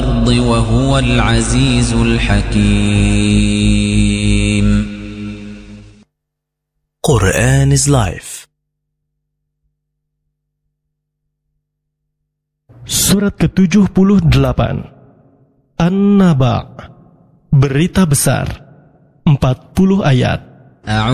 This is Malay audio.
الأرض وهو العزيز الحكيم. Quran is Life. Surat ke-78 An-Naba, berita besar, 40 ayat.